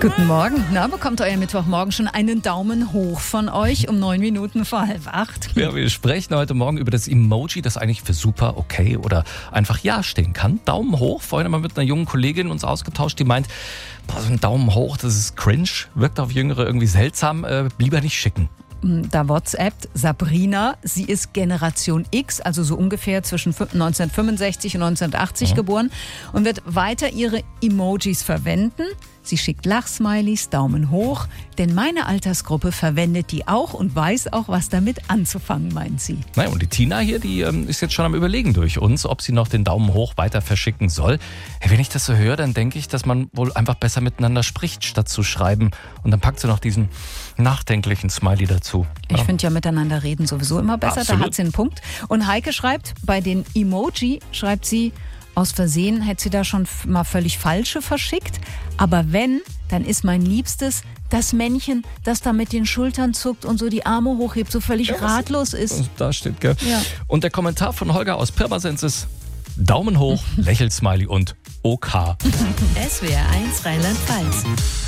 Guten Morgen. Na, bekommt euer Mittwochmorgen schon einen Daumen hoch von euch um 9 Minuten vor 7:30? Ja, wir sprechen heute Morgen über das Emoji, das eigentlich für super, okay oder einfach ja stehen kann. Daumen hoch. Vorhin haben wir mit einer jungen Kollegin uns ausgetauscht, die meint, so ein Daumen hoch, das ist cringe, wirkt auf Jüngere irgendwie seltsam, lieber nicht schicken. Da WhatsAppt Sabrina, sie ist Generation X, also so ungefähr zwischen 1965 und 1980 geboren und wird weiter ihre Emojis verwenden. Sie schickt Lachsmileys, Daumen hoch, denn meine Altersgruppe verwendet die auch und weiß auch, was damit anzufangen, meint sie. Naja, und die Tina hier, die ist jetzt schon am Überlegen durch uns, ob sie noch den Daumen hoch weiter verschicken soll. Hey, wenn ich das so höre, dann denke ich, dass man wohl einfach besser miteinander spricht, statt zu schreiben. Und dann packt sie noch diesen nachdenklichen Smiley dazu. Ich finde ja miteinander reden sowieso immer besser, Absolut. Da hat sie einen Punkt. Und Heike schreibt, bei den Emoji schreibt sie, aus Versehen hätte sie da schon mal völlig falsche verschickt. Aber wenn, dann ist mein Liebstes das Männchen, das da mit den Schultern zuckt und so die Arme hochhebt, so völlig ratlos ist. Da steht, gell? Ja. Und der Kommentar von Holger aus Pirmasens ist Daumen hoch, Lächelsmiley und OK. SWR 1 Rheinland-Pfalz.